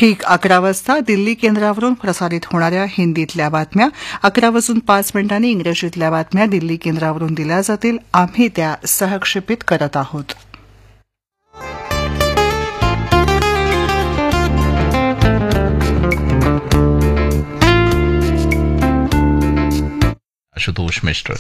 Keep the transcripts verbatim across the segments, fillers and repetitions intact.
ठीक अकरा वाजता दिल्ली केंद्रावरून प्रसारित होणाऱ्या हिंदीतल्या बातम्या अकरा वाजून पाच मिनिटांनी इंग्रजीतल्या बातम्या दिल्ली केंद्रावरून दिल्या जातील. आम्ही त्या सहक्षेपित करत आहोत. आशुतोष मिश्र.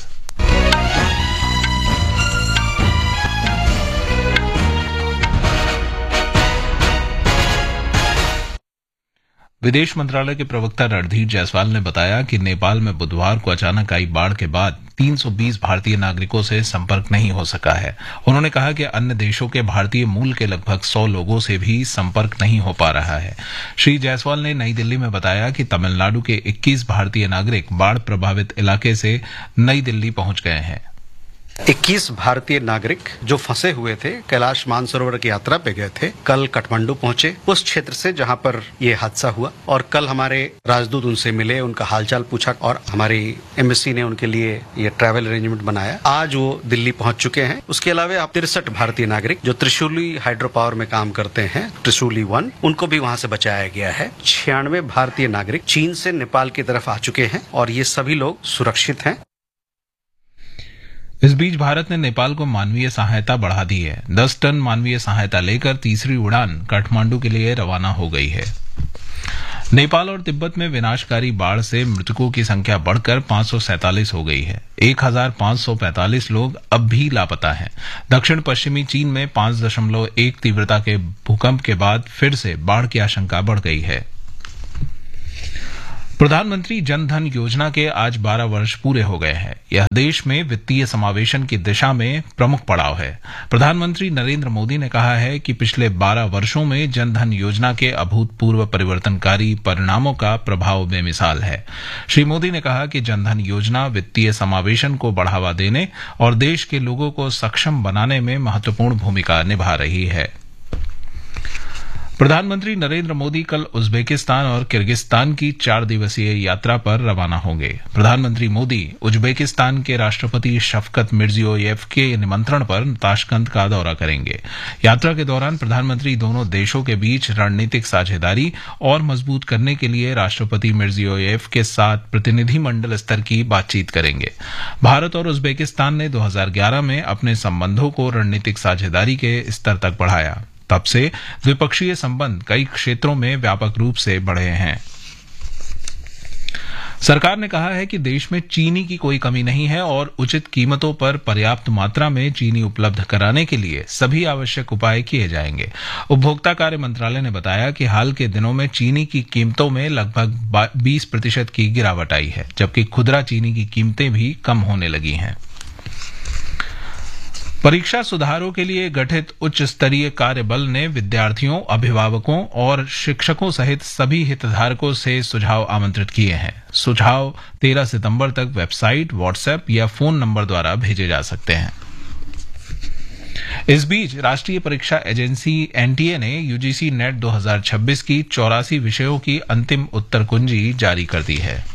विदेश मंत्रालय के प्रवक्ता रणधीर जायसवाल ने बताया कि नेपाल में बुधवार को अचानक आई बाढ़ के बाद तीन सौ बीस भारतीय नागरिकों से संपर्क नहीं हो सका है. उन्होंने कहा कि अन्य देशों के भारतीय मूल के लगभग सौ लोगों से भी संपर्क नहीं हो पा रहा है. श्री जायसवाल ने नई दिल्ली में बताया कि तमिलनाडु के इक्कीस भारतीय नागरिक बाढ़ प्रभावित इलाके से नई दिल्ली पहुंच गए हैं. इक्कीस भारतीय नागरिक जो फंसे हुए थे, कैलाश मानसरोवर की यात्रा पे गए थे, कल काठमांडू पहुंचे उस क्षेत्र से जहां पर ये हादसा हुआ. और कल हमारे राजदूत उनसे मिले, उनका हालचाल पूछा और हमारी एम्बेसी ने उनके लिए ये ट्रैवल अरेंजमेंट बनाया. आज वो दिल्ली पहुंच चुके हैं. उसके अलावा आप तिरसठ भारतीय नागरिक जो त्रिशूली हाइड्रो पावर में काम करते हैं, त्रिशूली वन, उनको भी वहां से बचाया गया है. छियानवे भारतीय नागरिक चीन से नेपाल की तरफ आ चुके हैं और ये सभी लोग सुरक्षित हैं. इस बीच भारत ने नेपाल को मानवीय सहायता बढ़ा दी है. दस टन मानवीय सहायता लेकर तीसरी उड़ान काठमांडू के लिए रवाना हो गई है. नेपाल और तिब्बत में विनाशकारी बाढ़ से मृतकों की संख्या बढ़कर पांच सौ सैंतालीस हो गई है. एक हजार पांच सौ पैंतालीस लोग अब भी लापता हैं. दक्षिण पश्चिमी चीन में पांच दशमलव एक तीव्रता के भूकंप के बाद फिर से बाढ़ की आशंका बढ़ गई है. प्रधानमंत्री जन धन योजना के आज बारह वर्ष पूरे हो गए हैं. यह देश में वित्तीय समावेशन की दिशा में प्रमुख पड़ाव है. प्रधानमंत्री नरेंद्र मोदी ने कहा है कि पिछले बारह वर्षों में जन धन योजना के अभूतपूर्व परिवर्तनकारी परिणामों का प्रभाव बेमिसाल है. श्री मोदी ने कहा कि जन धन योजना वित्तीय समावेशन को बढ़ावा देने और देश के लोगों को सक्षम बनाने में महत्वपूर्ण भूमिका निभा रही है. प्रधानमंत्री नरेंद्र मोदी कल उज्बेकिस्तान और किर्गिस्तान की चार दिवसीय यात्रा पर रवाना होंगे. प्रधानमंत्री मोदी उज्बेकिस्तान के राष्ट्रपति शफकत मिर्जियोयेव के निमंत्रण पर ताशकंद का दौरा करेंगे. यात्रा के दौरान प्रधानमंत्री दोनों देशों के बीच रणनीतिक साझेदारी और मजबूत करने के लिए राष्ट्रपति मिर्जियोयेव के साथ प्रतिनिधिमंडल स्तर की बातचीत करेंगे. भारत और उज्बेकिस्तान ने दो हजार ग्यारह में अपने संबंधों को रणनीतिक साझेदारी के स्तर तक बढ़ाया. तब से द्विपक्षीय संबंध कई क्षेत्रों में व्यापक रूप से बढ़े हैं. सरकार ने कहा है कि देश में चीनी की कोई कमी नहीं है और उचित कीमतों पर पर्याप्त मात्रा में चीनी उपलब्ध कराने के लिए सभी आवश्यक उपाय किए जाएंगे. उपभोक्ता कार्य मंत्रालय ने बताया कि हाल के दिनों में चीनी की कीमतों में लगभग बीस प्रतिशत की गिरावट आई है, जबकि खुदरा चीनी की कीमतें भी कम होने लगी हैं. परीक्षा सुधारों के लिए गठित उच्च स्तरीय कार्यबल ने विद्यार्थियों, अभिभावकों और शिक्षकों सहित सभी हितधारकों से सुझाव आमंत्रित किए हैं. सुझाव तेरह सितंबर तक वेबसाइट, व्हाट्सएप या फोन नंबर द्वारा भेजे जा सकते हैं. इस बीच राष्ट्रीय परीक्षा एजेंसी एनटीए ने यूजीसी नेट दो हजार छब्बीस की चौरासी विषयों की अंतिम उत्तर कुंजी जारी कर दी है.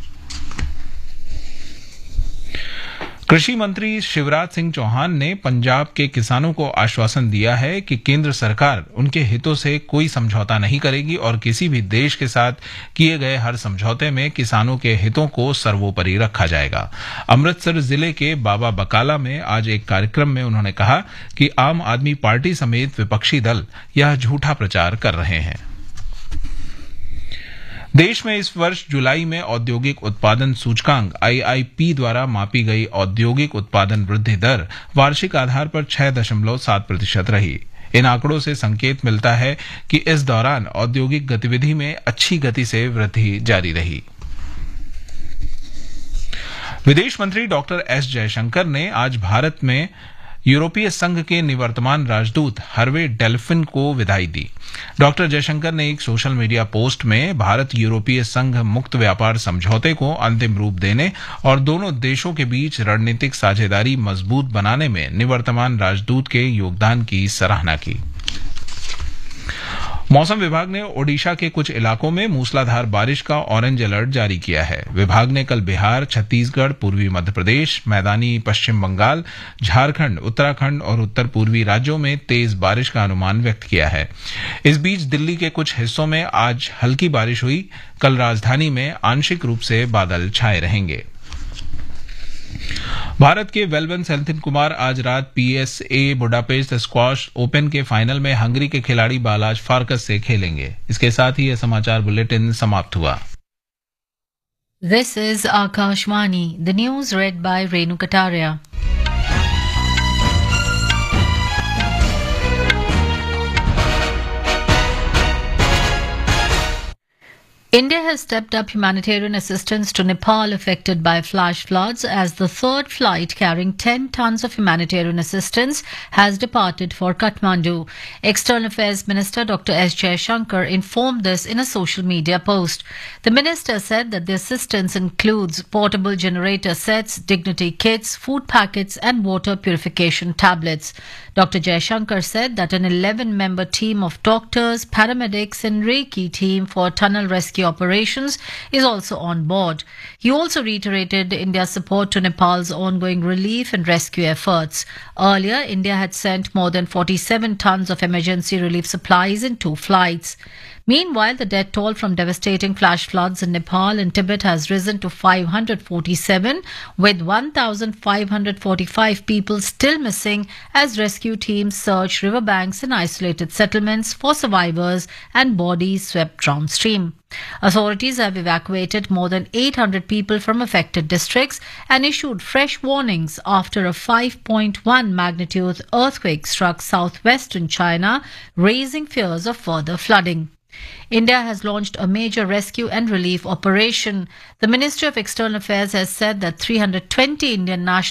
कृषि मंत्री शिवराज सिंह चौहान ने पंजाब के किसानों को आश्वासन दिया है कि केंद्र सरकार उनके हितों से कोई समझौता नहीं करेगी और किसी भी देश के साथ किए गए हर समझौते में किसानों के हितों को सर्वोपरि रखा जाएगा. अमृतसर जिले के बाबा बकाला में आज एक कार्यक्रम में उन्होंने कहा कि आम आदमी पार्टी समेत विपक्षी दल यह झूठा प्रचार कर रहे हैं. देश में इस वर्ष जुलाई में औद्योगिक उत्पादन सूचकांक आईआईपी द्वारा मापी गई औद्योगिक उत्पादन वृद्धि दर वार्षिक आधार पर छह दशमलव सात प्रतिशत रही. इन आंकड़ों से संकेत मिलता है कि इस दौरान औद्योगिक गतिविधि में अच्छी गति से वृद्धि जारी रही. विदेश मंत्री डॉक्टर एस जयशंकर ने आज भारत में यूरोपीय संघ के निवर्तमान राजदूत हर्वे डेल्फिन को विदाई दी. डॉक्टर जयशंकर ने एक सोशल मीडिया पोस्ट में भारत यूरोपीय संघ मुक्त व्यापार समझौते को अंतिम रूप देने और दोनों देशों के बीच रणनीतिक साझेदारी मजबूत बनाने में निवर्तमान राजदूत के योगदान की सराहना की. मौसम विभाग ने ओडिशा के कुछ इलाकों में मूसलाधार बारिश का ऑरेंज अलर्ट जारी किया है। विभाग ने कल बिहार, छत्तीसगढ़, पूर्वी मध्य प्रदेश, मैदानी पश्चिम बंगाल, झारखंड, उत्तराखंड और उत्तर पूर्वी राज्यों में तेज बारिश का अनुमान व्यक्त किया है। इस बीच दिल्ली के कुछ हिस्सों में आज हल्की बारिश हुई। कल राजधानी में आंशिक रूप से बादल छाए रहेंगे। भारत के वेलवन सेंथिल कुमार आज रात पीएसए बुडापेस्ट स्क्वॉश ओपन के फाइनल में हंगरी के खिलाड़ी बालाज फार्कस से खेलेंगे। इसके साथ ही यह समाचार बुलेटिन समाप्त हुआ। This is Akashvani, the news read by Renu Kataria. India has stepped up humanitarian assistance to Nepal affected by flash floods as the third flight carrying ten tons of humanitarian assistance has departed for Kathmandu. External Affairs Minister Doctor S. Jaishankar informed this in a social media post. The minister said that the assistance includes portable generator sets, dignity kits, food packets and water purification tablets. Doctor Jaishankar said that an eleven-member team of doctors, paramedics and Reiki team for tunnel rescue operations is also on board. He also reiterated India's support to Nepal's ongoing relief and rescue efforts. Earlier, India had sent more than forty-seven tons of emergency relief supplies in two flights. Meanwhile, the death toll from devastating flash floods in Nepal and Tibet has risen to five hundred forty-seven, with one thousand five hundred forty-five people still missing as rescue teams search riverbanks and isolated settlements for survivors and bodies swept downstream. Authorities have evacuated more than eight hundred people from affected districts and issued fresh warnings after a five point one magnitude earthquake struck southwestern China, raising fears of further flooding. India has launched a major rescue and relief operation. The Ministry of External Affairs has said that three hundred twenty Indian nationals